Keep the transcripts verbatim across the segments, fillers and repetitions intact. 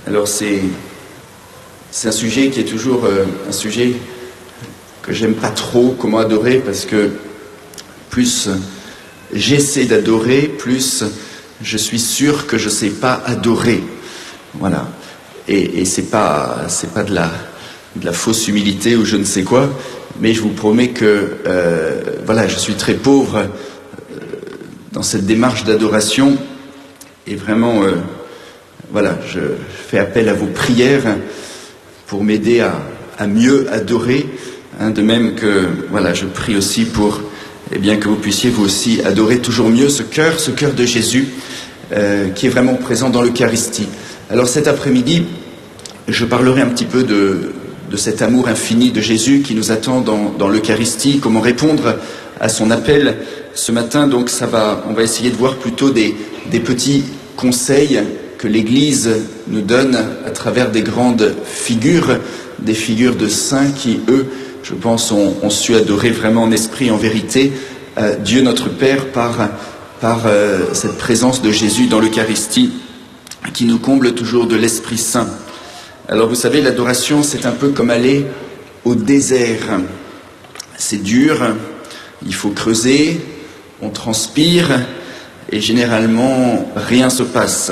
Alors c'est, c'est un sujet qui est toujours euh, un sujet que j'aime pas trop, comment adorer, parce que plus j'essaie d'adorer, plus je suis sûr que je sais pas adorer. Voilà. Et, et c'est pas, c'est pas de la, de la fausse humilité ou je ne sais quoi, mais je vous promets que euh, voilà, je suis très pauvre euh, dans cette démarche d'adoration et vraiment, euh, voilà, je fais appel à vos prières pour m'aider à, à mieux adorer, hein, de même que voilà, je prie aussi pour eh bien que vous puissiez vous aussi adorer toujours mieux ce cœur, ce cœur de Jésus euh, qui est vraiment présent dans l'Eucharistie. Alors cet après-midi, je parlerai un petit peu de, de cet amour infini de Jésus qui nous attend dans, dans l'Eucharistie, comment répondre à son appel ce matin. Donc ça va, on va essayer de voir plutôt des, des petits conseils que l'Église nous donne à travers des grandes figures, des figures de saints qui, eux, je pense, ont, ont su adorer vraiment en esprit, en vérité, euh, Dieu notre Père par, par euh, cette présence de Jésus dans l'Eucharistie qui nous comble toujours de l'Esprit Saint. Alors vous savez, l'adoration, c'est un peu comme aller au désert. C'est dur, il faut creuser, on transpire et généralement rien se passe.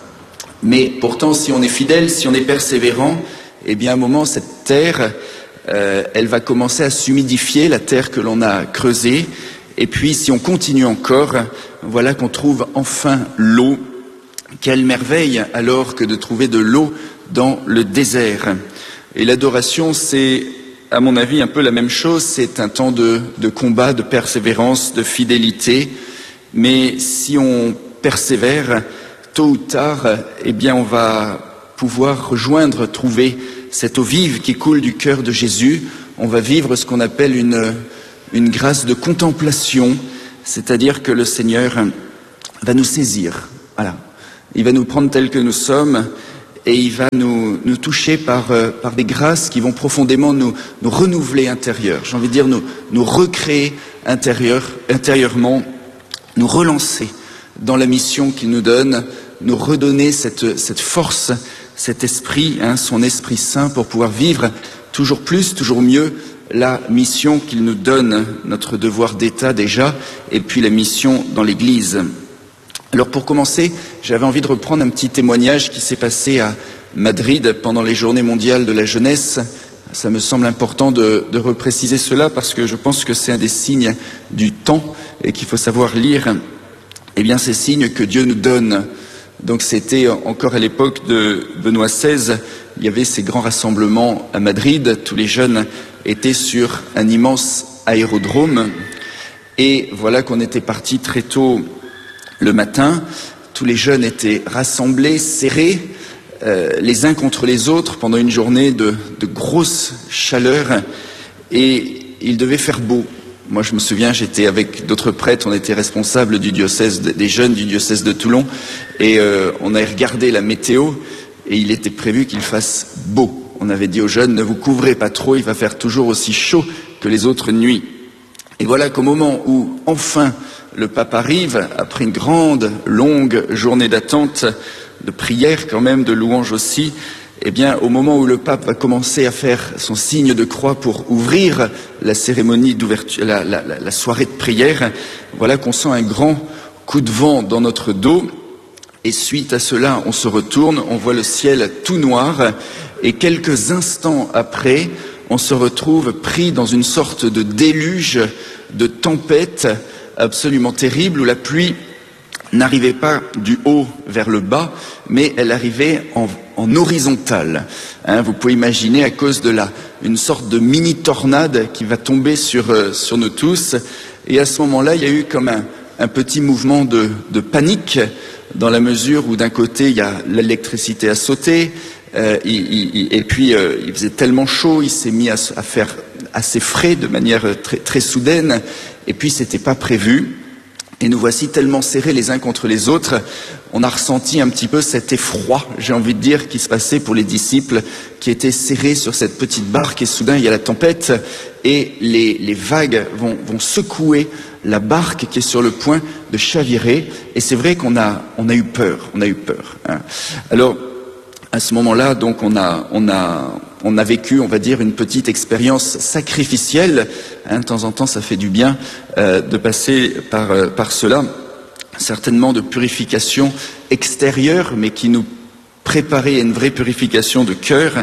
Mais pourtant, si on est fidèle, si on est persévérant, eh bien à un moment, cette terre, euh, elle va commencer à s'humidifier, la terre que l'on a creusée. Et puis, si on continue encore, voilà qu'on trouve enfin l'eau. Quelle merveille alors que de trouver de l'eau dans le désert. Et l'adoration, c'est, à mon avis, un peu la même chose. C'est un temps de, de combat, de persévérance, de fidélité. Mais si on persévère, tôt ou tard, eh bien, on va pouvoir rejoindre, trouver cette eau vive qui coule du cœur de Jésus. On va vivre ce qu'on appelle une, une grâce de contemplation, c'est-à-dire que le Seigneur va nous saisir. Voilà. Il va nous prendre tels que nous sommes et il va nous, nous toucher par, euh, par des grâces qui vont profondément nous, nous renouveler intérieur. J'ai envie de dire nous, nous recréer intérieur, intérieurement, nous relancer dans la mission qu'il nous donne, nous redonner cette, cette force, cet esprit, hein, son Esprit Saint pour pouvoir vivre toujours plus, toujours mieux la mission qu'il nous donne, notre devoir d'État déjà, et puis la mission dans l'Église. Alors pour commencer, j'avais envie de reprendre un petit témoignage qui s'est passé à Madrid pendant les Journées mondiales de la jeunesse. Ça me semble important de, de repréciser cela parce que je pense que c'est un des signes du temps et qu'il faut savoir lire eh bien, ces signes que Dieu nous donne. Donc c'était encore à l'époque de Benoît seize, il y avait ces grands rassemblements à Madrid, tous les jeunes étaient sur un immense aérodrome et voilà qu'on était partis très tôt le matin, tous les jeunes étaient rassemblés, serrés, euh, les uns contre les autres pendant une journée de, de grosse chaleur et il devait faire beau. Moi je me souviens, j'étais avec d'autres prêtres, on était responsables du diocèse de, des jeunes du diocèse de Toulon et euh, on a regardé la météo et il était prévu qu'il fasse beau. On avait dit aux jeunes, ne vous couvrez pas trop, il va faire toujours aussi chaud que les autres nuits. Et voilà qu'au moment où enfin le pape arrive, après une grande, longue journée d'attente, de prière quand même, de louange aussi, eh bien, au moment où le pape va commencer à faire son signe de croix pour ouvrir la cérémonie d'ouverture, la, la, la soirée de prière, voilà qu'on sent un grand coup de vent dans notre dos. Et suite à cela, on se retourne, on voit le ciel tout noir, et quelques instants après, on se retrouve pris dans une sorte de déluge, de tempête, absolument terrible où la pluie n'arrivait pas du haut vers le bas, mais elle arrivait en, en horizontale. Hein, vous pouvez imaginer à cause de la, une sorte de mini-tornade qui va tomber sur, euh, sur nous tous. Et à ce moment-là, il y a eu comme un, un petit mouvement de, de panique dans la mesure où d'un côté, il y a l'électricité à sauter, euh, il, il, et puis euh, il faisait tellement chaud, il s'est mis à, à faire assez frais de manière très, très soudaine. Et puis, c'était pas prévu. Et nous voici tellement serrés les uns contre les autres. On a ressenti un petit peu cet effroi, j'ai envie de dire, qui se passait pour les disciples qui étaient serrés sur cette petite barque. Et soudain, il y a la tempête et les, les vagues vont, vont secouer la barque qui est sur le point de chavirer. Et c'est vrai qu'on a, on a eu peur. On a eu peur. Hein. Alors, à ce moment-là, donc, on a, on a, on a vécu, on va dire, une petite expérience sacrificielle. Hein, de temps en temps, ça fait du bien euh, de passer par, euh, par cela. Certainement de purification extérieure, mais qui nous préparait à une vraie purification de cœur.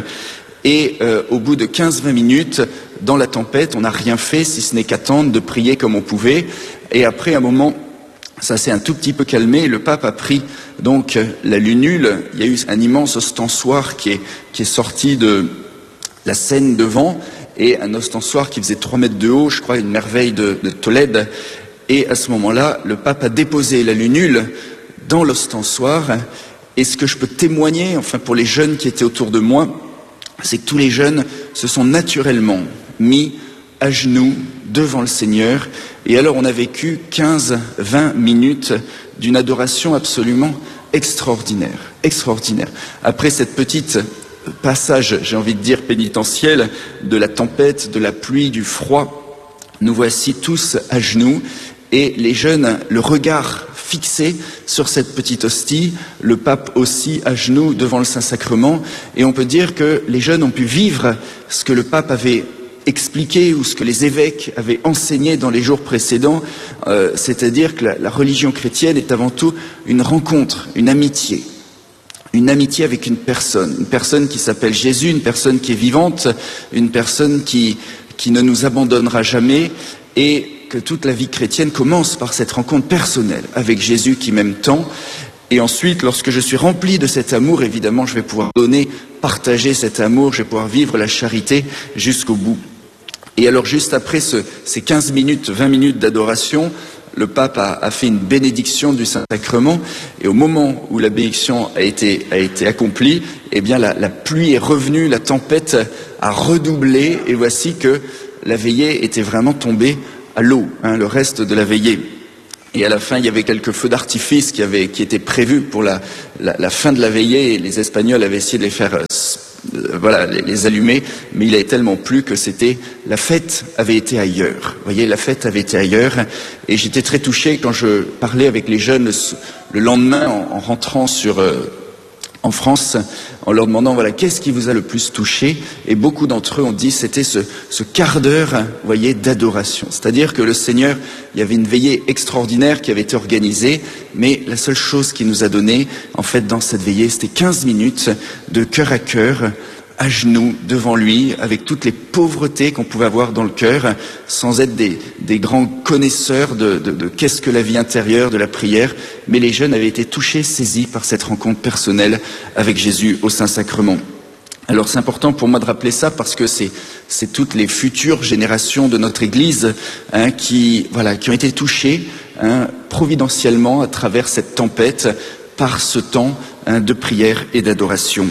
Et euh, au bout de quinze vingt minutes, dans la tempête, on n'a rien fait, si ce n'est qu'attendre, de prier comme on pouvait. Et après un moment, ça s'est un tout petit peu calmé. Le pape a pris donc la lunule. Il y a eu un immense ostensoir qui est, qui est sorti de la Seine devant, et un ostensoir qui faisait trois mètres de haut, je crois, une merveille de, de Tolède. Et à ce moment-là, le pape a déposé la lunule dans l'ostensoir. Et ce que je peux témoigner, enfin pour les jeunes qui étaient autour de moi, c'est que tous les jeunes se sont naturellement mis à genoux devant le Seigneur. Et alors on a vécu quinze vingt minutes d'une adoration absolument extraordinaire, extraordinaire. Après cette petite passage, j'ai envie de dire pénitentiel, de la tempête, de la pluie, du froid, nous voici tous à genoux. Et les jeunes, le regard fixé sur cette petite hostie, le pape aussi à genoux devant le Saint-Sacrement. Et on peut dire que les jeunes ont pu vivre ce que le pape avait expliqué ou ce que les évêques avaient enseigné dans les jours précédents, euh, c'est-à-dire que la, la religion chrétienne est avant tout une rencontre, une amitié. Une amitié avec une personne, une personne qui s'appelle Jésus, une personne qui est vivante, une personne qui, qui ne nous abandonnera jamais, et que toute la vie chrétienne commence par cette rencontre personnelle avec Jésus qui m'aime tant. Et ensuite, lorsque je suis rempli de cet amour, évidemment, je vais pouvoir donner, partager cet amour, je vais pouvoir vivre la charité jusqu'au bout. Et alors, juste après ce, ces quinze minutes, vingt minutes d'adoration, le pape a, a fait une bénédiction du Saint-Sacrement. Et au moment où la bénédiction a été, a été accomplie, eh bien, la, la pluie est revenue, la tempête a redoublé. Et voici que la veillée était vraiment tombée à l'eau, hein, le reste de la veillée. Et à la fin, il y avait quelques feux d'artifice qui, avaient, qui étaient prévus pour la, la, la fin de la veillée. Et les Espagnols avaient essayé de les faire, euh, voilà, les, les allumer, mais il avait tellement plu que c'était la fête avait été ailleurs. Vous voyez, la fête avait été ailleurs. Et j'étais très touché quand je parlais avec les jeunes le, le lendemain en, en rentrant sur euh, en France, en leur demandant, voilà, qu'est-ce qui vous a le plus touché? Et beaucoup d'entre eux ont dit, c'était ce, ce quart d'heure, vous voyez, d'adoration. C'est-à-dire que le Seigneur, il y avait une veillée extraordinaire qui avait été organisée, mais la seule chose qu'il nous a donnée, en fait, dans cette veillée, c'était quinze minutes de cœur à cœur, à genoux, devant lui, avec toutes les pauvretés qu'on pouvait avoir dans le cœur, sans être des, des grands connaisseurs de, de, de qu'est-ce que la vie intérieure, de la prière. Mais les jeunes avaient été touchés, saisis par cette rencontre personnelle avec Jésus au Saint-Sacrement. Alors c'est important pour moi de rappeler ça parce que c'est, c'est toutes les futures générations de notre Église hein, qui, voilà, qui ont été touchées hein, providentiellement à travers cette tempête par ce temps hein, de prière et d'adoration.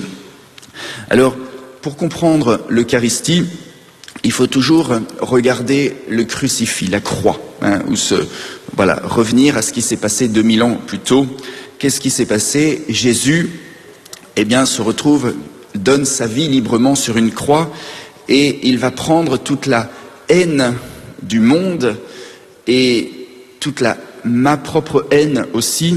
Alors, pour comprendre l'Eucharistie, il faut toujours regarder le crucifix, la croix, hein, ou se, voilà, revenir à ce qui s'est passé deux mille ans plus tôt. Qu'est-ce qui s'est passé? Jésus, eh bien, se retrouve, donne sa vie librement sur une croix, et il va prendre toute la haine du monde et toute la ma propre haine aussi.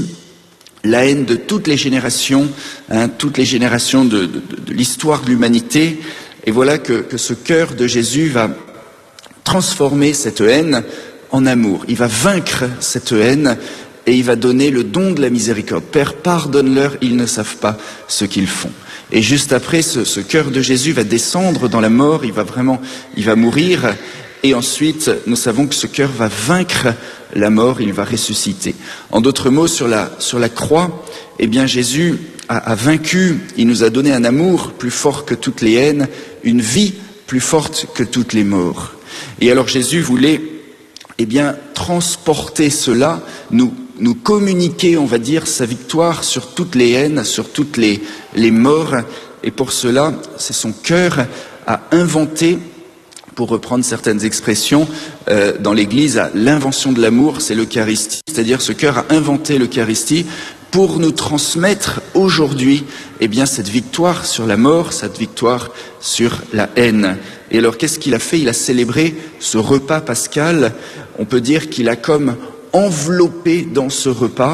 La haine de toutes les générations, hein, toutes les générations de, de, de l'histoire de l'humanité. Et voilà que, que ce cœur de Jésus va transformer cette haine en amour. Il va vaincre cette haine et il va donner le don de la miséricorde. Père, pardonne-leur, ils ne savent pas ce qu'ils font. Et juste après, ce, ce cœur de Jésus va descendre dans la mort, il va vraiment, il va mourir. Et ensuite, nous savons que ce cœur va vaincre la mort, il va ressusciter. En d'autres mots, sur la, sur la croix, eh bien Jésus a, a vaincu, il nous a donné un amour plus fort que toutes les haines, une vie plus forte que toutes les morts. Et alors Jésus voulait, eh bien, transporter cela, nous, nous communiquer, on va dire, sa victoire sur toutes les haines, sur toutes les, les morts. Et pour cela, c'est son cœur à inventer, pour reprendre certaines expressions, euh, dans l'Église, l'invention de l'amour, c'est l'Eucharistie, c'est-à-dire ce cœur a inventé l'Eucharistie pour nous transmettre aujourd'hui eh bien, cette victoire sur la mort, cette victoire sur la haine. Et alors qu'est-ce qu'il a fait? Il a célébré ce repas pascal, on peut dire qu'il a comme enveloppé dans ce repas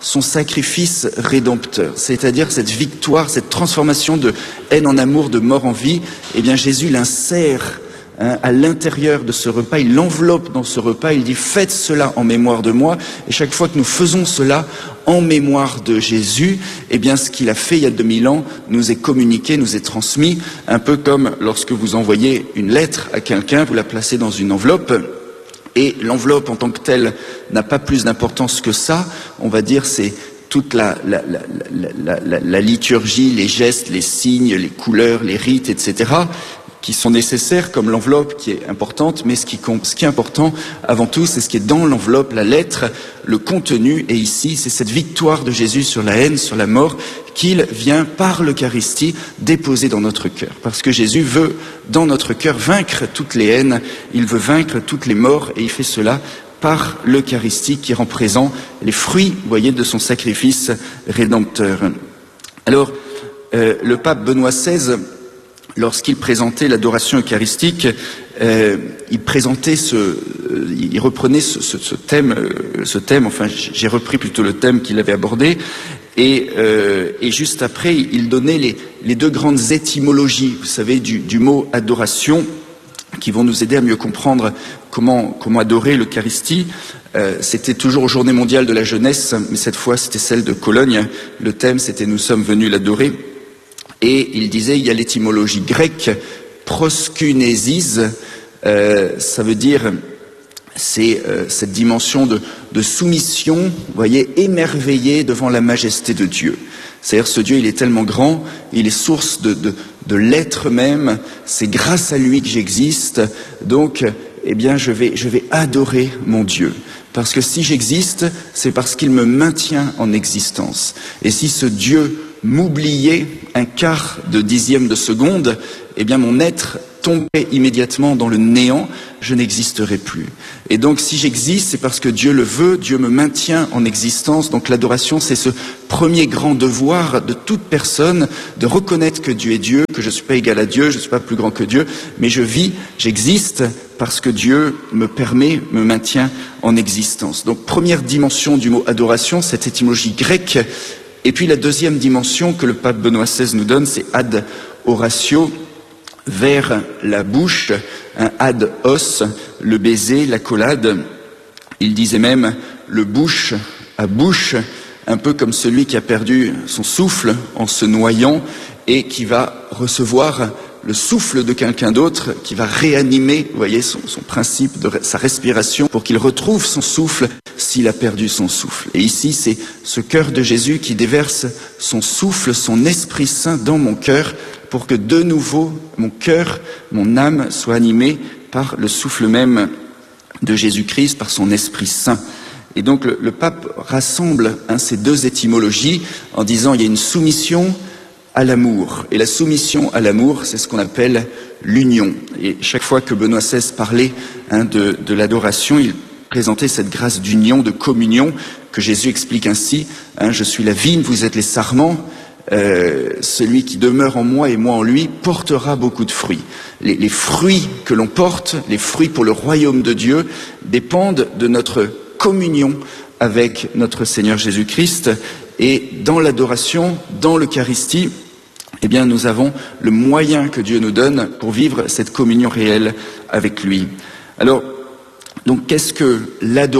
son sacrifice rédempteur, c'est-à-dire cette victoire, cette transformation de haine en amour, de mort en vie. Eh bien, Jésus l'insère hein, à l'intérieur de ce repas, il l'enveloppe dans ce repas, il dit « Faites cela en mémoire de moi ». Et chaque fois que nous faisons cela en mémoire de Jésus, eh bien, ce qu'il a fait il y a deux mille ans nous est communiqué, nous est transmis, un peu comme lorsque vous envoyez une lettre à quelqu'un, vous la placez dans une enveloppe. Et l'enveloppe en tant que telle n'a pas plus d'importance que ça. On va dire c'est toute la, la, la, la, la, la liturgie, les gestes, les signes, les couleurs, les rites, et cetera qui sont nécessaires comme l'enveloppe qui est importante, mais ce qui, ce qui est important avant tout, c'est ce qui est dans l'enveloppe, la lettre, le contenu. Et ici, c'est cette victoire de Jésus sur la haine, sur la mort, qu'il vient par l'Eucharistie déposer dans notre cœur. Parce que Jésus veut, dans notre cœur, vaincre toutes les haines, il veut vaincre toutes les morts, et il fait cela par l'Eucharistie qui rend présent les fruits, vous voyez, de son sacrifice rédempteur. Alors, euh, le pape Benoît seize, lorsqu'il présentait l'adoration eucharistique, euh, il présentait ce, euh, il reprenait ce, ce, ce thème, euh, ce thème. Enfin, j'ai repris plutôt le thème qu'il avait abordé, et, euh, et juste après, il donnait les, les deux grandes étymologies, vous savez, du, du mot adoration, qui vont nous aider à mieux comprendre comment, comment adorer l'Eucharistie. Euh, c'était toujours aux Journées mondiales de la jeunesse, mais cette fois, c'était celle de Cologne. Le thème, c'était « Nous sommes venus l'adorer ». Et il disait, il y a l'étymologie grecque, proskunesis, euh, ça veut dire, c'est euh, cette dimension de, de soumission, vous voyez, émerveillée devant la majesté de Dieu. C'est-à-dire, ce Dieu, il est tellement grand, il est source de, de, de l'être même, c'est grâce à lui que j'existe, donc, eh bien, je vais, je vais adorer mon Dieu. Parce que si j'existe, c'est parce qu'il me maintient en existence. Et si ce Dieu m'oubliait un quart de dixième de seconde, eh bien mon être tomberait immédiatement dans le néant, je n'existerai plus. Et donc si j'existe, c'est parce que Dieu le veut, Dieu me maintient en existence. Donc l'adoration, c'est ce premier grand devoir de toute personne, de reconnaître que Dieu est Dieu, que je ne suis pas égal à Dieu, je ne suis pas plus grand que Dieu, mais je vis, j'existe parce que Dieu me permet, me maintient en existence. Donc première dimension du mot adoration, cette étymologie grecque. Et puis la deuxième dimension que le pape Benoît seize nous donne, c'est ad oratio, vers la bouche, un ad os, le baiser, l'accolade. Il disait même le bouche à bouche, un peu comme celui qui a perdu son souffle en se noyant et qui va recevoir le souffle de quelqu'un d'autre, qui va réanimer, vous voyez, son, son principe de sa respiration pour qu'il retrouve son souffle s'il a perdu son souffle. Et ici, c'est ce cœur de Jésus qui déverse son souffle, son Esprit Saint dans mon cœur pour que de nouveau mon cœur, mon âme soit animée par le souffle même de Jésus-Christ, par son Esprit Saint. Et donc le, le pape rassemble hein, ces deux étymologies en disant il y a une soumission à l'amour. Et la soumission à l'amour, c'est ce qu'on appelle l'union. Et chaque fois que Benoît seize parlait hein, de, de l'adoration, il présentait cette grâce d'union, de communion, que Jésus explique ainsi. Hein, je suis la vigne, vous êtes les sarments. Euh, celui qui demeure en moi et moi en lui portera beaucoup de fruits. Les, les fruits que l'on porte, les fruits pour le royaume de Dieu, dépendent de notre communion avec notre Seigneur Jésus-Christ. Et dans l'adoration, dans l'Eucharistie, eh bien, nous avons le moyen que Dieu nous donne pour vivre cette communion réelle avec lui. Alors, donc, qu'est-ce que l'adoration ?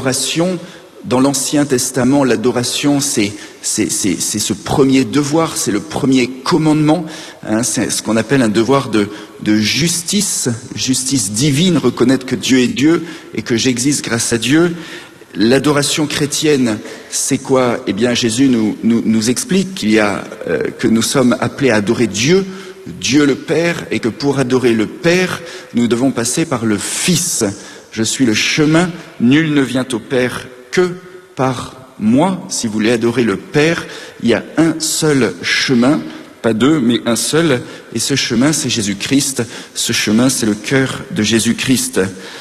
Dans l'Ancien Testament, l'adoration, c'est, c'est, c'est, c'est ce premier devoir, c'est le premier commandement, hein, c'est ce qu'on appelle un devoir de, de justice, justice divine, reconnaître que Dieu est Dieu et que j'existe grâce à Dieu. L'adoration chrétienne, c'est quoi ? Eh bien, Jésus nous, nous, nous explique qu'il y a, euh, que nous sommes appelés à adorer Dieu, Dieu le Père, et que pour adorer le Père, nous devons passer par le Fils. Je suis le chemin, nul ne vient au Père que par moi. Si vous voulez adorer le Père, il y a un seul chemin, pas deux, mais un seul, et ce chemin, c'est Jésus-Christ. Ce chemin, c'est le cœur de Jésus-Christ.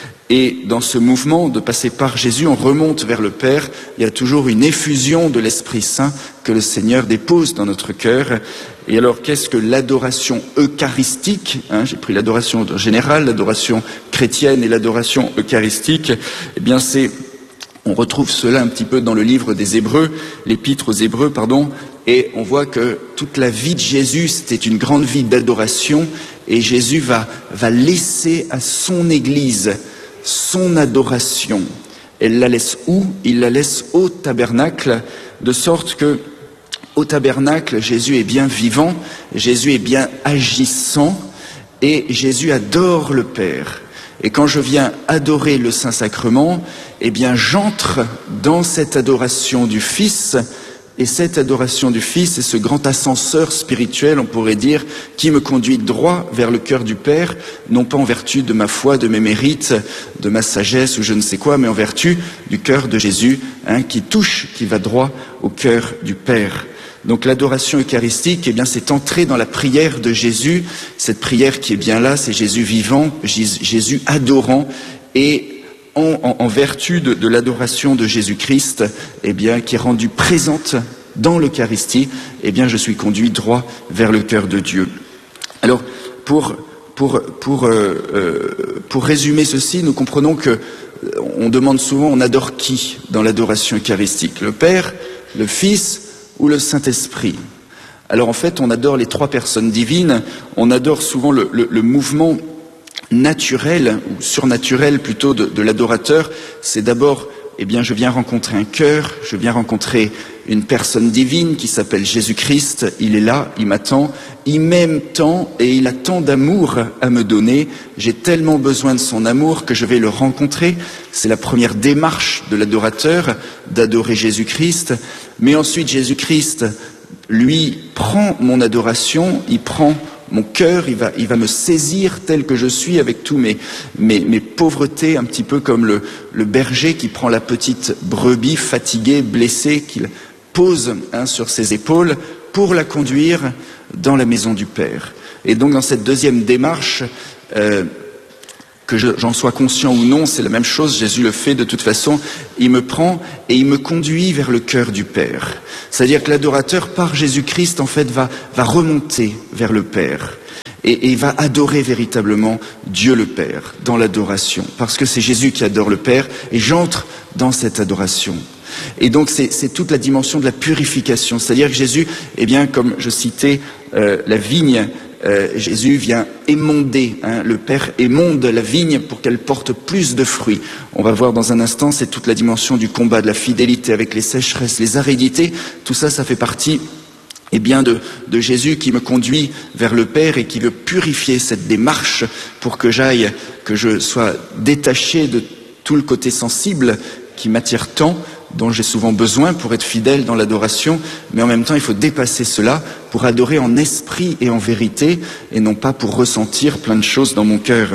Et dans ce mouvement de passer par Jésus, on remonte vers le Père. Il y a toujours une effusion de l'Esprit Saint que le Seigneur dépose dans notre cœur. Et alors, qu'est-ce que l'adoration eucharistique, hein, j'ai pris l'adoration générale, l'adoration chrétienne et l'adoration eucharistique. Eh bien, c'est On retrouve cela un petit peu dans le livre des Hébreux, l'épître aux Hébreux, pardon, et on voit que toute la vie de Jésus, c'était une grande vie d'adoration, et Jésus va, va laisser à son Église son adoration. Elle la laisse où? Il la laisse au tabernacle, de sorte que au tabernacle, Jésus est bien vivant, Jésus est bien agissant, et Jésus adore le Père. Et quand je viens adorer le Saint-Sacrement, eh bien j'entre dans cette adoration du Fils, et cette adoration du Fils est ce grand ascenseur spirituel, on pourrait dire, qui me conduit droit vers le cœur du Père, non pas en vertu de ma foi, de mes mérites, de ma sagesse ou je ne sais quoi, mais en vertu du cœur de Jésus, hein, qui touche, qui va droit au cœur du Père. Donc l'adoration eucharistique, eh bien, c'est entrer dans la prière de Jésus. Cette prière qui est bien là, c'est Jésus vivant, Jésus adorant, et en, en, en vertu de, de l'adoration de Jésus-Christ, eh bien, qui est rendue présente dans l'Eucharistie, eh bien, je suis conduit droit vers le cœur de Dieu. Alors, pour pour pour euh, euh, pour résumer ceci, nous comprenons que on demande souvent, on adore qui dans l'adoration eucharistique? Le Père, le Fils ou le Saint-Esprit? Alors en fait, on adore les trois personnes divines, on adore souvent le, le, le mouvement naturel, ou surnaturel plutôt, de, de l'adorateur. C'est d'abord, eh bien, je viens rencontrer un cœur, je viens rencontrer une personne divine qui s'appelle Jésus-Christ, il est là, il m'attend, il m'aime tant et il a tant d'amour à me donner, j'ai tellement besoin de son amour que je vais le rencontrer. C'est la première démarche de l'adorateur, d'adorer Jésus-Christ. Mais ensuite, Jésus-Christ, lui, prend mon adoration, il prend mon cœur, il va, il va me saisir tel que je suis, avec tous mes, mes, mes pauvretés, un petit peu comme le, le berger qui prend la petite brebis fatiguée, blessée, qu'il pose hein, sur ses épaules pour la conduire dans la maison du Père. Et donc dans cette deuxième démarche, euh, que je, j'en sois conscient ou non, c'est la même chose, Jésus le fait de toute façon, il me prend et il me conduit vers le cœur du Père. C'est-à-dire que l'adorateur, par Jésus-Christ, en fait, va, va remonter vers le Père et, et va adorer véritablement Dieu le Père dans l'adoration, parce que c'est Jésus qui adore le Père et j'entre dans cette adoration. Et donc c'est, c'est toute la dimension de la purification, c'est-à-dire que Jésus, eh bien, comme je citais euh, la vigne, Euh, Jésus vient émonder, hein, le Père émonde la vigne pour qu'elle porte plus de fruits. On va voir dans un instant, c'est toute la dimension du combat, de la fidélité avec les sécheresses, les aridités. Tout ça, ça fait partie eh bien, de, de Jésus qui me conduit vers le Père et qui veut purifier cette démarche pour que j'aille, que je sois détaché de tout le côté sensible qui m'attire tant, dont j'ai souvent besoin pour être fidèle dans l'adoration, mais en même temps il faut dépasser cela pour adorer en esprit et en vérité, et non pas pour ressentir plein de choses dans mon cœur.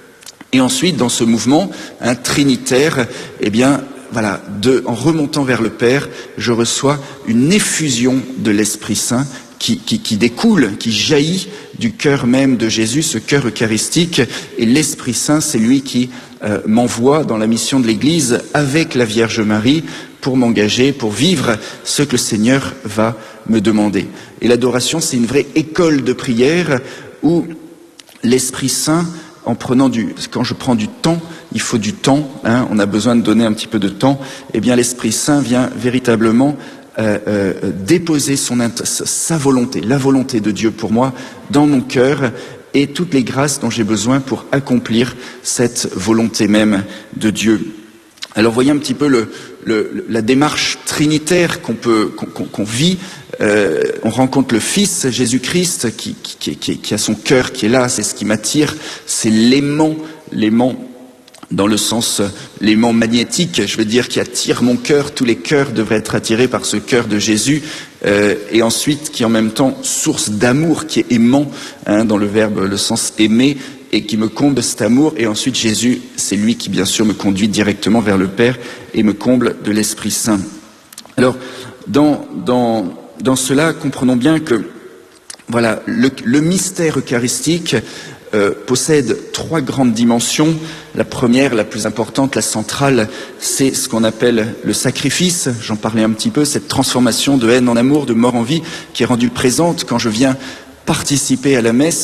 Et ensuite, dans ce mouvement hein, trinitaire, eh bien, voilà, de, en remontant vers le Père, je reçois une effusion de l'Esprit Saint qui, qui, qui découle, qui jaillit du cœur même de Jésus, ce cœur eucharistique, et l'Esprit Saint, c'est lui qui euh, m'envoie dans la mission de l'Église avec la Vierge Marie, pour m'engager, pour vivre ce que le Seigneur va me demander. Et l'adoration, c'est une vraie école de prière où l'Esprit Saint, en prenant du, quand je prends du temps, il faut du temps, hein, on a besoin de donner un petit peu de temps, eh bien l'Esprit Saint vient véritablement euh, euh, déposer son, sa volonté, la volonté de Dieu pour moi, dans mon cœur, et toutes les grâces dont j'ai besoin pour accomplir cette volonté même de Dieu. Alors voyez un petit peu le, le, la démarche trinitaire qu'on peut qu'on, qu'on vit. Euh, on rencontre le Fils Jésus-Christ qui, qui, qui, qui a son cœur qui est là, c'est ce qui m'attire, c'est l'aimant, l'aimant dans le sens l'aimant magnétique, je veux dire, qui attire mon cœur. Tous les cœurs devraient être attirés par ce cœur de Jésus, euh, et ensuite qui est en même temps source d'amour, qui est aimant, hein, dans le verbe, le sens aimer, et qui me comble cet amour. Et ensuite Jésus, c'est lui qui bien sûr me conduit directement vers le Père et me comble de l'Esprit Saint. Alors dans, dans, dans cela, comprenons bien que voilà, le, le mystère eucharistique euh, possède trois grandes dimensions. La première, la plus importante, la centrale, c'est ce qu'on appelle le sacrifice. J'en parlais un petit peu, cette transformation de haine en amour, de mort en vie, qui est rendue présente quand je viens participer à la messe.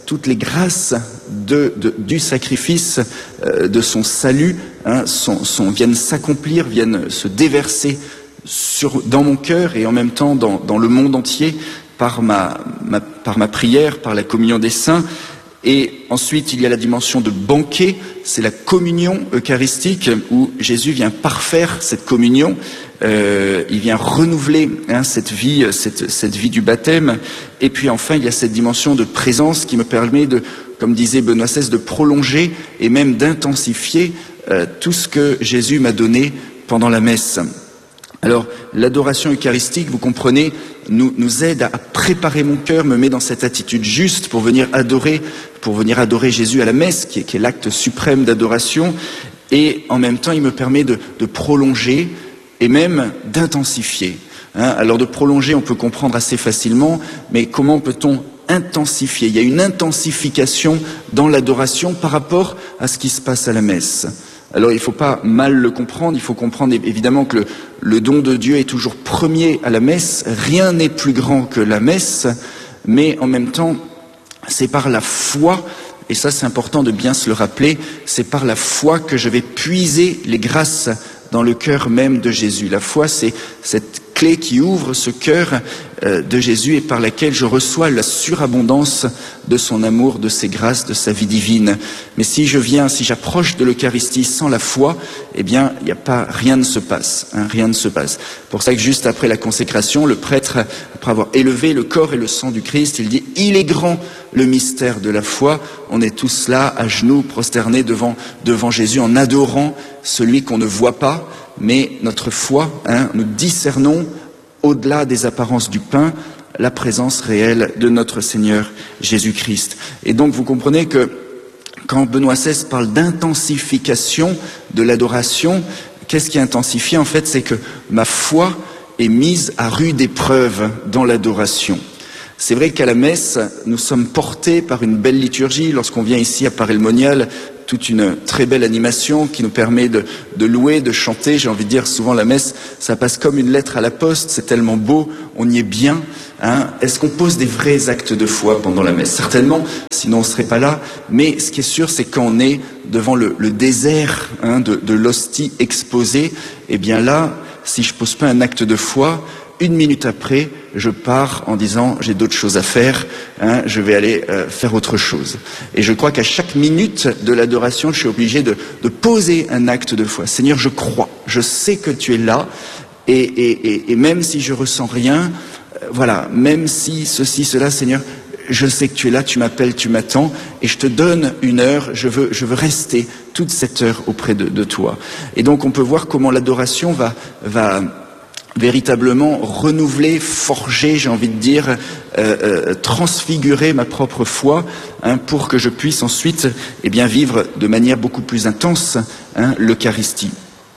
toutes les grâces de, de, du sacrifice, euh, de son salut, hein, sont, sont, viennent s'accomplir, viennent se déverser sur, dans mon cœur et en même temps dans, dans le monde entier par ma, ma, par ma prière, par la communion des saints. Et ensuite, il y a la dimension de banquet, c'est la communion eucharistique où Jésus vient parfaire cette communion, euh, il vient renouveler hein, cette vie, cette, cette vie du baptême. Et puis enfin, il y a cette dimension de présence qui me permet de, comme disait Benoît seize, de prolonger et même d'intensifier euh, tout ce que Jésus m'a donné pendant la messe. Alors, l'adoration eucharistique, vous comprenez, nous, nous aide à préparer mon cœur, me met dans cette attitude juste pour venir adorer, pour venir adorer Jésus à la messe, qui est, qui est l'acte suprême d'adoration. Et en même temps, il me permet de, de prolonger et même d'intensifier. Hein, alors, de prolonger, on peut comprendre assez facilement, mais comment peut-on intensifier? Il y a une intensification dans l'adoration par rapport à ce qui se passe à la messe. Alors il ne faut pas mal le comprendre, il faut comprendre évidemment que le, le don de Dieu est toujours premier à la messe, rien n'est plus grand que la messe, mais en même temps c'est par la foi, et ça c'est important de bien se le rappeler, c'est par la foi que je vais puiser les grâces dans le cœur même de Jésus. La foi c'est cette clé qui ouvre ce cœur euh, de Jésus et par laquelle je reçois la surabondance de son amour, de ses grâces, de sa vie divine. Mais si je viens, si j'approche de l'Eucharistie sans la foi, eh bien, il n'y a pas, rien ne se passe, hein, rien ne se passe. Pour ça que juste après la consécration, le prêtre, après avoir élevé le corps et le sang du Christ, il dit « Il est grand le mystère de la foi ». On est tous là, à genoux, prosternés devant, devant Jésus, en adorant celui qu'on ne voit pas, mais notre foi, hein, nous discernons au-delà des apparences du pain la présence réelle de notre Seigneur Jésus-Christ. Et donc vous comprenez que quand Benoît seize parle d'intensification de l'adoration, qu'est-ce qui est intensifié? En fait, c'est que ma foi est mise à rude épreuve dans l'adoration. C'est vrai qu'à la messe, nous sommes portés par une belle liturgie. Lorsqu'on vient ici à Paray-le-Monial, toute une très belle animation qui nous permet de, de louer, de chanter. J'ai envie de dire, souvent la messe, ça passe comme une lettre à la poste, c'est tellement beau, on y est bien. Hein. Est-ce qu'on pose des vrais actes de foi pendant la messe? Certainement, sinon on ne serait pas là. Mais ce qui est sûr, c'est quand on est devant le, le désert hein, de, de l'hostie exposée, eh bien là, si je ne pose pas un acte de foi, une minute après, je pars en disant j'ai d'autres choses à faire, hein, je vais aller euh, faire autre chose. Et je crois qu'à chaque minute de l'adoration, je suis obligé de, de poser un acte de foi. Seigneur, je crois, je sais que tu es là, et, et, et, et même si je ressens rien, euh, voilà, même si ceci, cela, Seigneur, je sais que tu es là, tu m'appelles, tu m'attends, et je te donne une heure, je veux, je veux rester toute cette heure auprès de, de toi. Et donc on peut voir comment l'adoration va... va véritablement renouveler, forger, j'ai envie de dire, euh, euh, transfigurer ma propre foi hein, pour que je puisse ensuite eh bien, vivre de manière beaucoup plus intense hein, l'Eucharistie.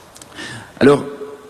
Alors,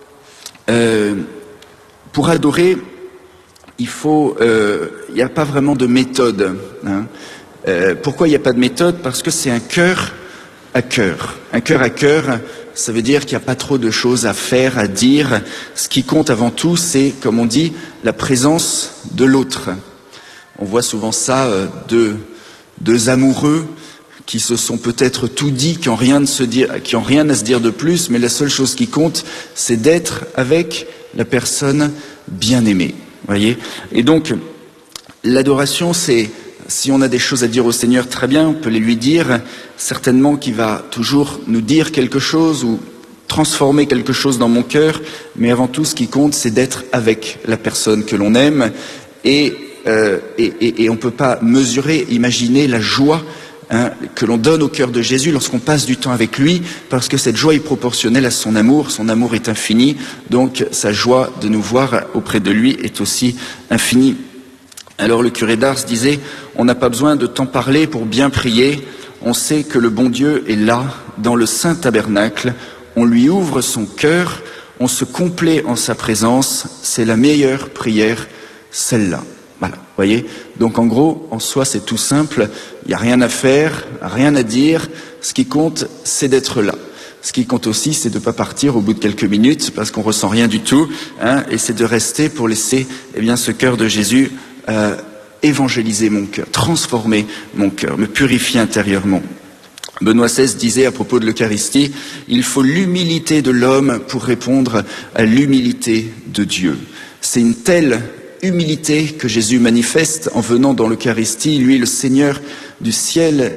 euh, pour adorer, il faut, euh, il n'y a pas vraiment de méthode. Hein. Euh, pourquoi il n'y a pas de méthode? Parce que c'est un cœur à cœur. Un cœur à cœur, ça veut dire qu'il n'y a pas trop de choses à faire, à dire. Ce qui compte avant tout, c'est, comme on dit, la présence de l'autre. On voit souvent ça, euh, deux, deux amoureux qui se sont peut-être tout dit, qui n'ont rien, de se dire, qui ont rien à se dire de plus, mais la seule chose qui compte, c'est d'être avec la personne bien-aimée. Voyez ? Et donc, l'adoration, c'est... Si on a des choses à dire au Seigneur, très bien, on peut les lui dire. Certainement qu'il va toujours nous dire quelque chose ou transformer quelque chose dans mon cœur. Mais avant tout, ce qui compte, c'est d'être avec la personne que l'on aime. Et, euh, et, et, et on ne peut pas mesurer, imaginer la joie hein, que l'on donne au cœur de Jésus lorsqu'on passe du temps avec lui, parce que cette joie est proportionnelle à son amour. Son amour est infini, donc sa joie de nous voir auprès de lui est aussi infinie. Alors le curé d'Ars disait, on n'a pas besoin de tant parler pour bien prier, on sait que le bon Dieu est là, dans le saint tabernacle, on lui ouvre son cœur, on se complaît en sa présence, c'est la meilleure prière, celle-là. Voilà, voyez. Donc en gros, en soi c'est tout simple, il n'y a rien à faire, rien à dire, ce qui compte c'est d'être là. Ce qui compte aussi, c'est de ne pas partir au bout de quelques minutes parce qu'on ressent rien du tout, hein, et c'est de rester pour laisser eh bien, ce cœur de Jésus Euh, évangéliser mon cœur, transformer mon cœur, me purifier intérieurement. Benoît seize disait à propos de l'Eucharistie, il faut l'humilité de l'homme pour répondre à l'humilité de Dieu. C'est une telle humilité que Jésus manifeste en venant dans l'Eucharistie, lui le Seigneur du ciel,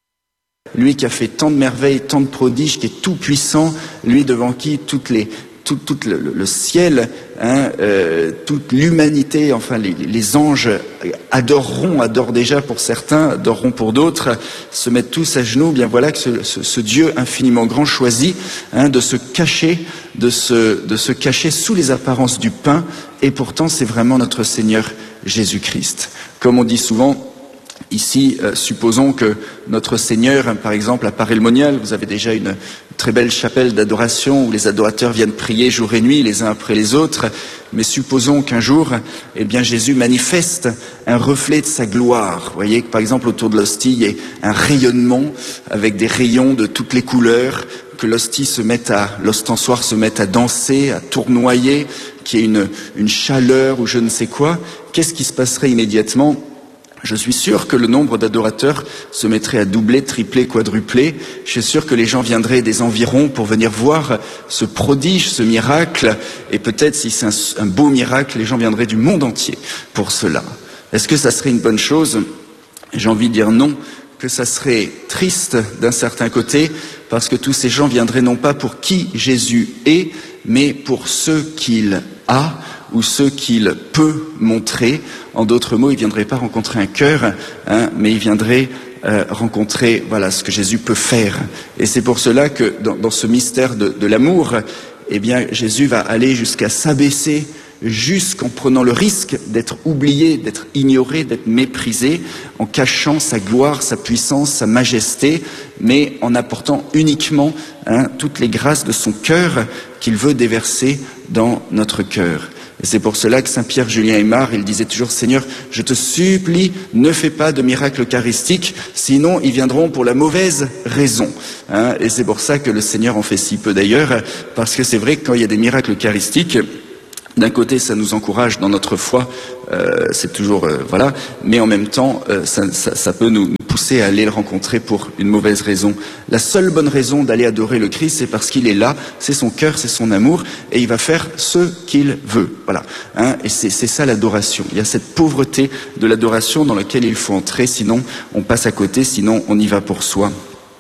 lui qui a fait tant de merveilles, tant de prodiges, qui est tout puissant, lui devant qui toutes les tout, tout le, le ciel, hein, euh, toute l'humanité, enfin les, les anges adoreront, adorent déjà pour certains, adoreront pour d'autres, se mettent tous à genoux. Bien voilà que ce, ce, ce Dieu infiniment grand choisit hein, de se cacher, de se, de se cacher sous les apparences du pain, et pourtant c'est vraiment notre Seigneur Jésus-Christ. Comme on dit souvent. Ici, euh, supposons que notre Seigneur, par exemple, à Paray-le-Monial, vous avez déjà une très belle chapelle d'adoration où les adorateurs viennent prier jour et nuit, les uns après les autres. Mais supposons qu'un jour, eh bien, Jésus manifeste un reflet de sa gloire. Vous voyez que, par exemple, autour de l'hostie, il y a un rayonnement avec des rayons de toutes les couleurs, que l'hostie se mette à, l'ostensoir se mette à danser, à tournoyer, qu'il y ait une, une chaleur ou je ne sais quoi. Qu'est-ce qui se passerait immédiatement ? Je suis sûr que le nombre d'adorateurs se mettrait à doubler, tripler, quadrupler. Je suis sûr que les gens viendraient des environs pour venir voir ce prodige, ce miracle. Et peut-être, si c'est un, un beau miracle, les gens viendraient du monde entier pour cela. Est-ce que ça serait une bonne chose ? J'ai envie de dire non, que ça serait triste d'un certain côté, parce que tous ces gens viendraient non pas pour qui Jésus est, mais pour ce qu'il a, ou ce qu'il peut montrer. En d'autres mots, il ne viendrait pas rencontrer un cœur, hein, mais il viendrait euh, rencontrer voilà, ce que Jésus peut faire. Et c'est pour cela que dans, dans ce mystère de, de l'amour, eh bien, Jésus va aller jusqu'à s'abaisser, jusqu'en prenant le risque d'être oublié, d'être ignoré, d'être méprisé, en cachant sa gloire, sa puissance, sa majesté, mais en apportant uniquement hein, toutes les grâces de son cœur qu'il veut déverser dans notre cœur. Et c'est pour cela que Saint Pierre Julien Aymar, il disait toujours, Seigneur, je te supplie, ne fais pas de miracle eucharistique, sinon ils viendront pour la mauvaise raison. Hein, et c'est pour ça que le Seigneur en fait si peu d'ailleurs, parce que c'est vrai que quand il y a des miracles eucharistiques, d'un côté, ça nous encourage dans notre foi, euh, c'est toujours euh, voilà, mais en même temps, euh, ça, ça, ça peut nous, nous pousser à aller le rencontrer pour une mauvaise raison. La seule bonne raison d'aller adorer le Christ, c'est parce qu'il est là, c'est son cœur, c'est son amour, et il va faire ce qu'il veut. Voilà. Hein, et c'est, c'est ça l'adoration. Il y a cette pauvreté de l'adoration dans laquelle il faut entrer, sinon on passe à côté, sinon on y va pour soi.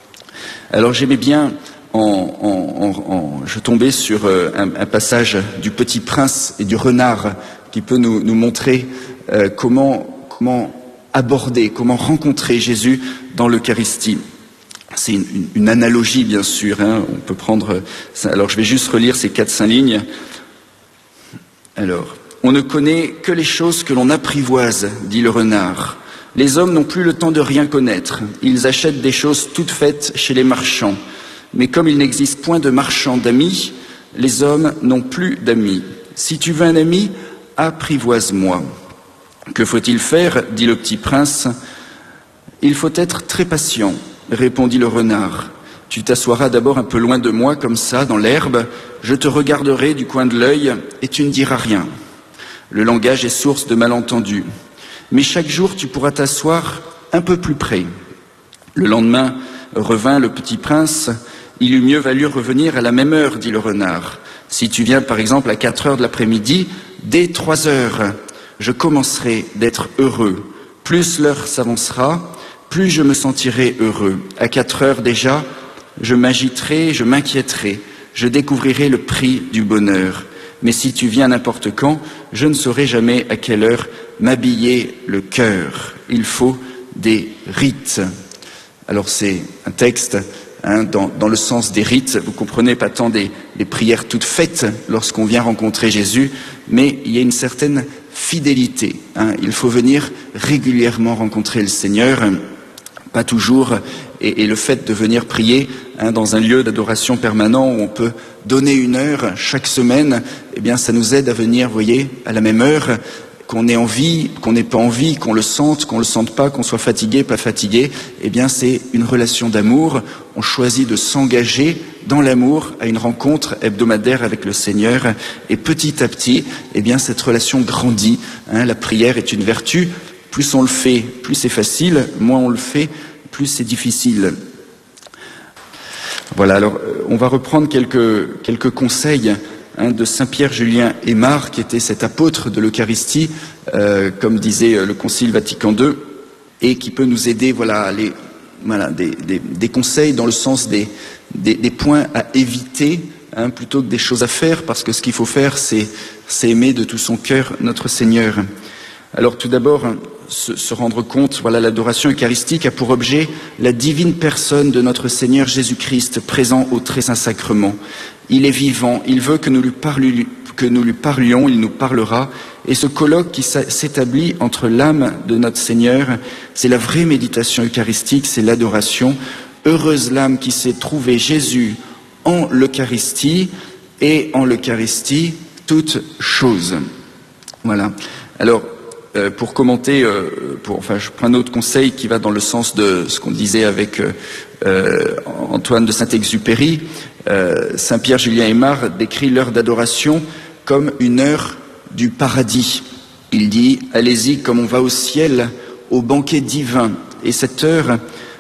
Alors j'aimais bien. En, en, en, en, je tombais sur euh, un, un passage du Petit Prince et du Renard qui peut nous, nous montrer euh, comment, comment aborder, comment rencontrer Jésus dans l'Eucharistie. C'est une, une, une analogie, bien sûr. Hein, on peut prendre. Ça. Alors, je vais juste relire ces quatre cinq lignes. Alors, on ne connaît que les choses que l'on apprivoise, dit le Renard. Les hommes n'ont plus le temps de rien connaître. Ils achètent des choses toutes faites chez les marchands. Mais comme il n'existe point de marchands d'amis, les hommes n'ont plus d'amis. Si tu veux un ami, apprivoise-moi. Que faut-il faire ? Dit le Petit Prince. Il faut être très patient, répondit le Renard. Tu t'assoiras d'abord un peu loin de moi, comme ça, dans l'herbe. Je te regarderai du coin de l'œil et tu ne diras rien. Le langage est source de malentendus. Mais chaque jour, tu pourras t'asseoir un peu plus près. Le lendemain revint le Petit Prince. Il eût mieux valu revenir à la même heure, dit le Renard. Si tu viens par exemple à quatre heures de l'après-midi, dès trois heures, je commencerai d'être heureux. Plus l'heure s'avancera, plus je me sentirai heureux. À quatre heures déjà, je m'agiterai, je m'inquiéterai, je découvrirai le prix du bonheur. Mais si tu viens n'importe quand, je ne saurai jamais à quelle heure m'habiller le cœur. Il faut des rites. Alors c'est un texte hein, dans, dans le sens des rites. Vous comprenez, pas tant des, des prières toutes faites lorsqu'on vient rencontrer Jésus, mais il y a une certaine fidélité. Hein. Il faut venir régulièrement rencontrer le Seigneur, pas toujours. Et, et le fait de venir prier hein, dans un lieu d'adoration permanent où on peut donner une heure chaque semaine, eh bien ça nous aide à venir, vous voyez, à la même heure, qu'on ait envie, qu'on n'ait pas envie, qu'on le sente, qu'on le sente pas, qu'on soit fatigué, pas fatigué, eh bien c'est une relation d'amour. On choisit de s'engager dans l'amour à une rencontre hebdomadaire avec le Seigneur. Et petit à petit, eh bien cette relation grandit. Hein, la prière est une vertu plus on le fait, plus c'est facile, moins on le fait, plus c'est difficile. Voilà, alors on va reprendre quelques, quelques conseils hein, de Saint Pierre Julien Aymar, qui était cet apôtre de l'Eucharistie, euh, comme disait le Concile Vatican deux, et qui peut nous aider, voilà, à aller, voilà, des, des, des conseils dans le sens des, des, des points à éviter, hein, plutôt que des choses à faire, parce que ce qu'il faut faire, c'est, c'est aimer de tout son cœur notre Seigneur. Alors tout d'abord, se, se rendre compte, voilà, l'adoration eucharistique a pour objet la divine personne de notre Seigneur Jésus-Christ, présent au très saint sacrement. Il est vivant, il veut que nous lui parlions, que nous lui parlions, il nous parlera, et ce colloque qui s'établit entre l'âme de notre Seigneur, c'est la vraie méditation eucharistique, c'est l'adoration. Heureuse l'âme qui sait trouver Jésus en l'Eucharistie, et en l'Eucharistie, toute chose. Voilà. Alors, Euh, pour commenter, euh, pour, enfin, je prends un autre conseil qui va dans le sens de ce qu'on disait avec euh, euh, Antoine de Saint-Exupéry. Euh, Saint Pierre Julien Aymar décrit l'heure d'adoration comme une heure du paradis. Il dit « Allez-y comme on va au ciel, au banquet divin, et cette heure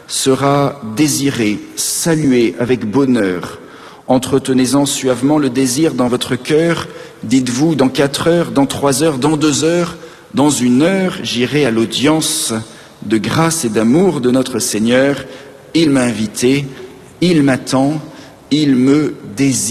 sera désirée, saluée avec bonheur. Entretenez-en suavement le désir dans votre cœur. Dites-vous, dans quatre heures, dans trois heures, dans deux heures, dans une heure, j'irai à l'audience de grâce et d'amour de notre Seigneur. Il m'a invité, il m'attend, il me désire. »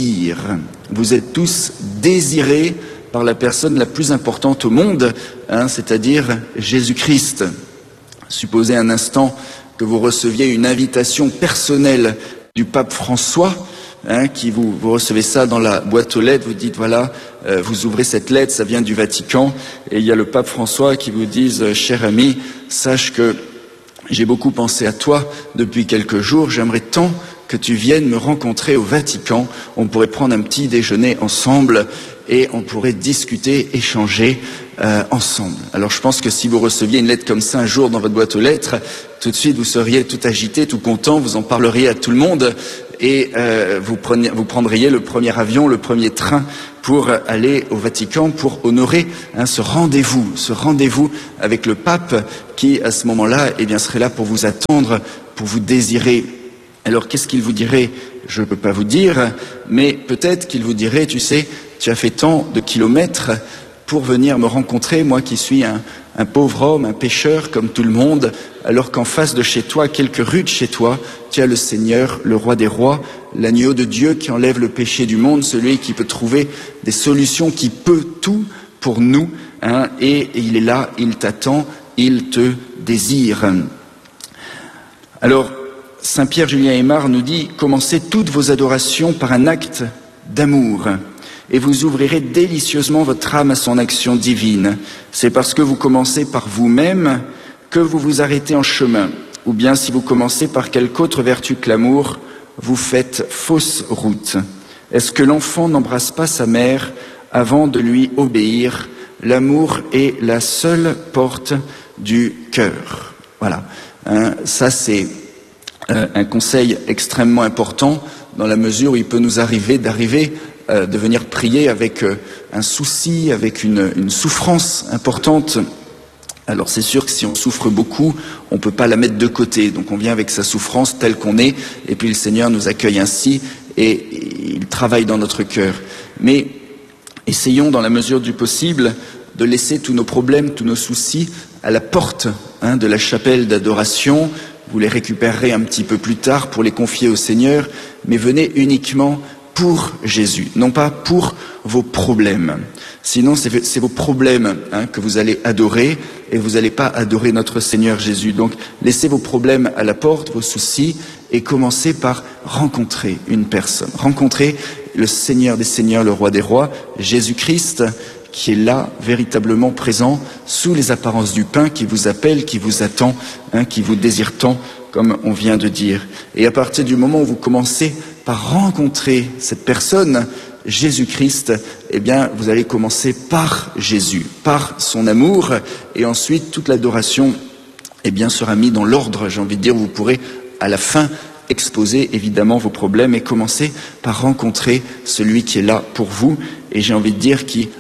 Vous êtes tous désirés par la personne la plus importante au monde, hein, c'est-à-dire Jésus-Christ. Supposez un instant que vous receviez une invitation personnelle du pape François, Hein, qui vous, vous recevez ça dans la boîte aux lettres, vous dites voilà, euh, vous ouvrez cette lettre, ça vient du Vatican, et il y a le pape François qui vous dit euh, cher ami, sache que j'ai beaucoup pensé à toi depuis quelques jours, j'aimerais tant que tu viennes me rencontrer au Vatican, on pourrait prendre un petit déjeuner ensemble et on pourrait discuter, échanger euh, ensemble. Alors je pense que si vous receviez une lettre comme ça un jour dans votre boîte aux lettres, tout de suite vous seriez tout agité, tout content, vous en parleriez à tout le monde et euh, vous, preniez, vous prendriez le premier avion, le premier train pour aller au Vatican, pour honorer hein, ce rendez-vous, ce rendez-vous avec le pape qui à ce moment-là eh bien, serait là pour vous attendre, pour vous désirer. Alors qu'est-ce qu'il vous dirait? Je ne peux pas vous dire, mais peut-être qu'il vous dirait, tu sais, tu as fait tant de kilomètres pour venir me rencontrer, moi qui suis un, un pauvre homme, un pécheur comme tout le monde, alors qu'en face de chez toi, quelques rues de chez toi, tu as le Seigneur, le roi des rois, l'agneau de Dieu qui enlève le péché du monde, celui qui peut trouver des solutions, qui peut tout pour nous, hein, et, et il est là, il t'attend, il te désire. Alors, Saint Pierre Julien Aymar nous dit « Commencez toutes vos adorations par un acte d'amour, et vous ouvrirez délicieusement votre âme à son action divine. C'est parce que vous commencez par vous-même que vous vous arrêtez en chemin, ou bien si vous commencez par quelque autre vertu que l'amour, vous faites fausse route. Est-ce que l'enfant n'embrasse pas sa mère avant de lui obéir? L'amour est la seule porte du cœur. » Voilà, hein, ça c'est euh, un conseil extrêmement important dans la mesure où il peut nous arriver d'arriver euh, de venir prier avec euh, un souci, avec une, une souffrance importante. Alors c'est sûr que si on souffre beaucoup, on ne peut pas la mettre de côté. Donc on vient avec sa souffrance telle qu'on est, et puis le Seigneur nous accueille ainsi, et il travaille dans notre cœur. Mais essayons dans la mesure du possible de laisser tous nos problèmes, tous nos soucis à la porte hein, de la chapelle d'adoration. Vous les récupérerez un petit peu plus tard pour les confier au Seigneur, mais venez uniquement pour Jésus, non pas pour vos problèmes. Sinon, c'est, c'est vos problèmes hein, que vous allez adorer, et vous n'allez pas adorer notre Seigneur Jésus. Donc, laissez vos problèmes à la porte, vos soucis, et commencez par rencontrer une personne. Rencontrer le Seigneur des Seigneurs, le Roi des Rois, Jésus-Christ, qui est là, véritablement présent, sous les apparences du pain, qui vous appelle, qui vous attend, hein, qui vous désire tant, comme on vient de dire. Et à partir du moment où vous commencez par rencontrer cette personne, Jésus-Christ, eh bien, vous allez commencer par Jésus, par son amour, et ensuite toute l'adoration, eh bien, sera mise dans l'ordre. J'ai envie de dire, vous pourrez à la fin exposer évidemment vos problèmes et commencer par rencontrer celui qui est là pour vous, et j'ai envie de dire qui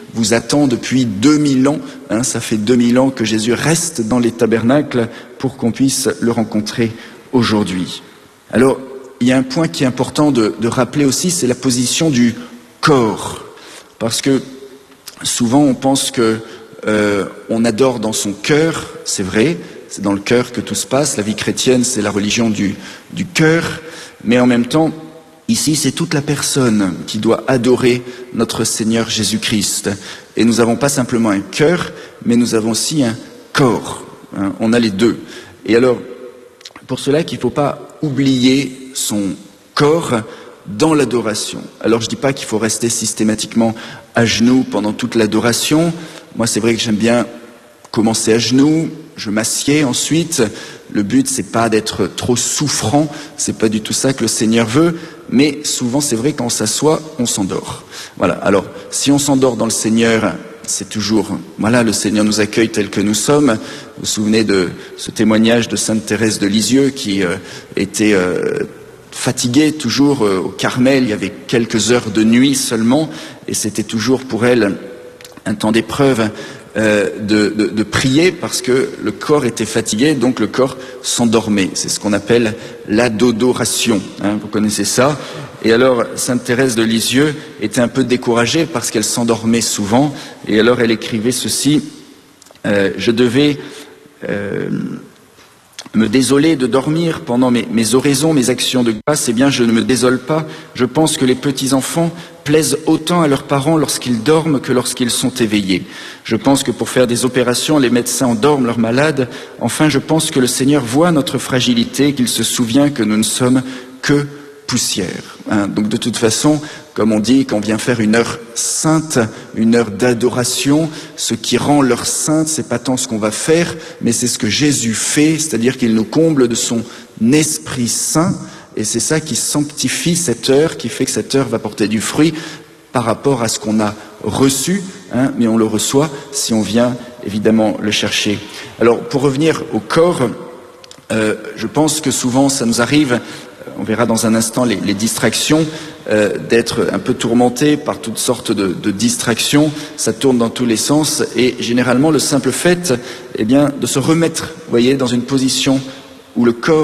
vous attend depuis deux mille ans. Hein, ça fait deux mille ans que Jésus reste dans les tabernacles pour qu'on puisse le rencontrer aujourd'hui. Alors, il y a un point qui est important de, de rappeler aussi, c'est la position du corps. Parce que souvent on pense que euh, on adore dans son cœur, c'est vrai, c'est dans le cœur que tout se passe. La vie chrétienne, c'est la religion du, du cœur, mais en même temps, ici, c'est toute la personne qui doit adorer notre Seigneur Jésus-Christ. Et nous n'avons pas simplement un cœur, mais nous avons aussi un corps. Hein, on a les deux. Et alors, pour cela qu'il ne faut pas oublier son corps dans l'adoration. Alors, je ne dis pas qu'il faut rester systématiquement à genoux pendant toute l'adoration. Moi, c'est vrai que j'aime bien commencer à genoux, je m'assieds ensuite. Le but, c'est pas d'être trop souffrant, c'est pas du tout ça que le Seigneur veut, mais souvent, c'est vrai, quand on s'assoit, on s'endort. Voilà. Alors, si on s'endort dans le Seigneur, c'est toujours, voilà, le Seigneur nous accueille tel que nous sommes. Vous vous souvenez de ce témoignage de Sainte Thérèse de Lisieux qui euh, était euh, fatiguée toujours euh, au Carmel. Il y avait quelques heures de nuit seulement, et c'était toujours pour elle un temps d'épreuve. Euh, de, de, de prier parce que le corps était fatigué, donc le corps s'endormait. C'est ce qu'on appelle l'adodoration. Hein, vous connaissez ça. Et alors, Sainte Thérèse de Lisieux était un peu découragée parce qu'elle s'endormait souvent. Et alors, elle écrivait ceci euh, « Je devais euh, me désoler de dormir pendant mes, mes oraisons, mes actions de grâce. Eh bien, je ne me désole pas. Je pense que les petits-enfants plaisent autant à leurs parents lorsqu'ils dorment que lorsqu'ils sont éveillés. Je pense que pour faire des opérations, les médecins endorment leurs malades. Enfin, je pense que le Seigneur voit notre fragilité, qu'il se souvient que nous ne sommes que poussière. Hein, donc de toute façon, comme on dit, quand on vient faire une heure sainte, une heure d'adoration, ce qui rend l'heure sainte, c'est pas tant ce qu'on va faire, mais c'est ce que Jésus fait, c'est-à-dire qu'il nous comble de son Esprit Saint. Et c'est ça qui sanctifie cette heure, qui fait que cette heure va porter du fruit par rapport à ce qu'on a reçu, hein, mais on le reçoit si on vient évidemment le chercher. Alors pour revenir au corps, euh, je pense que souvent ça nous arrive, on verra dans un instant les, les distractions, euh, d'être un peu tourmenté par toutes sortes de, de distractions, ça tourne dans tous les sens et généralement le simple fait eh bien, de se remettre, vous voyez, dans une position où le corps